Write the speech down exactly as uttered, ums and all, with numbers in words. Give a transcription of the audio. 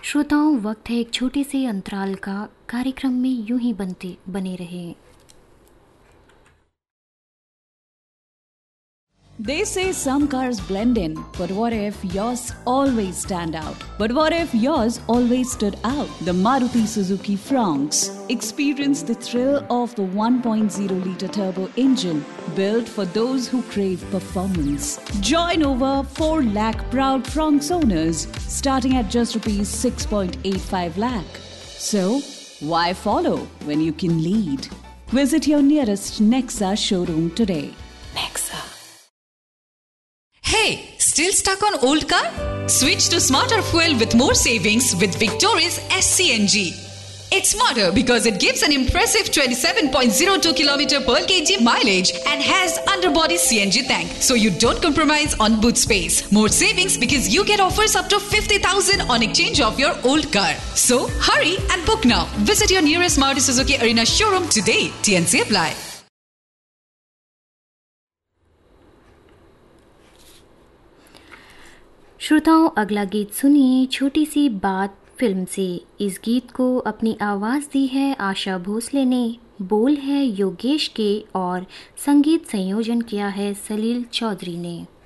श्रोताओं, वक्त है एक छोटे से अंतराल का। कार्यक्रम में यूं ही बनते बने रहे। They say some cars blend in, but what if yours always stand out? But what if yours always stood out? The Maruti Suzuki Fronx. Experience the thrill of the one point oh litre turbo engine built for those who crave performance. Join over four lakh proud Fronx owners starting at just rupees six point eight five lakh. So, why follow when you can lead? Visit your nearest Nexa showroom today. Nexa. Hey, still stuck on old car? Switch to smarter fuel with more savings with Victoria's S C N G. It's smarter because it gives an impressive twenty-seven point oh two kilometers per kg mileage and has underbody C N G tank, so you don't compromise on boot space. More savings because you get offers up to fifty thousand on exchange of your old car. So hurry and book now. Visit your nearest Maruti Suzuki Arena showroom today. T N C apply. श्रोताओं, अगला गीत सुनिए छोटी सी बात film से। इस गीत को अपनी आवाज़ दी है आशा भोसले ने, बोल है योगेश के और संगीत संयोजन किया है सलील चौधरी ने।